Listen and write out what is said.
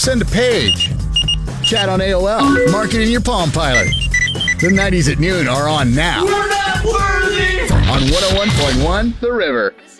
Send a page. Chat on AOL. Mark it in your Palm Pilot. The 90s at noon are on now. We're not worthy! On 101.1 The River.